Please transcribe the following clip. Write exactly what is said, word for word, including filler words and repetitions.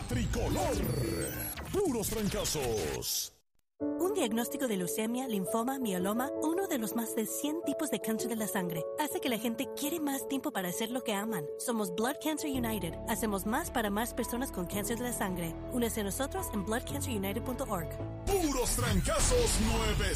tricolor. Puros trancazos. Un diagnóstico de leucemia, linfoma, mieloma, uno de los más de cien tipos de cáncer de la sangre, hace que la gente quiere más tiempo para hacer lo que aman. Somos Blood Cancer United. Hacemos más para más personas con cáncer de la sangre. Únese a nosotros en blood cancer united punto org. Puros trancazos nueve.